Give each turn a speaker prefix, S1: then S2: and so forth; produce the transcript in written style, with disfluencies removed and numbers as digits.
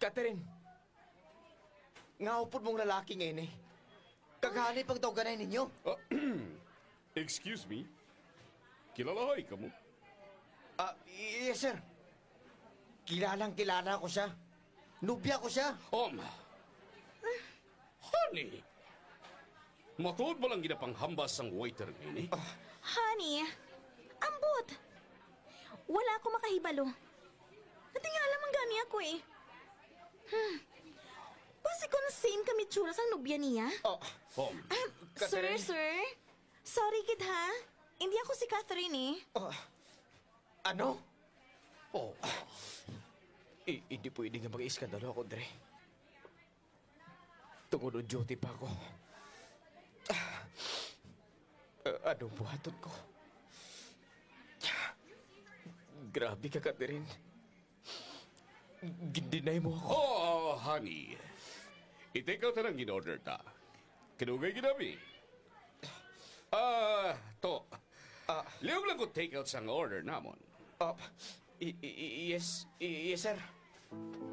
S1: Catherine, nga upod mong lalaki ngayon eh. Kaghanay pang tawganay ninyo.
S2: Excuse me? Kilalahay ka mo?
S1: Yes, sir. Kilala ko siya. Nubya ko siya.
S2: Honey! Matuod mo lang ginapanghambas ang waiter ngayon eh.
S3: Honey, ambot. Wala ako makahibalo. Natingala man gani ako eh. Basi kung same kami tsura sa nubya niya.
S1: Catherine.
S3: Sir. Sorry, kid ha. Hindi ako si Catherine eh.
S1: Ano? Hindi pwede nga mag-iskandalo ako, Dre. Tungod on duty pa ako. Anong buhaton ko? Grabe ka, Catherine. Gindinay mo ako.
S2: Honey. I-take out na lang in-order ta. Kinugay ginabi. Liyog lang ko take out sang order namon.
S1: Yes, sir.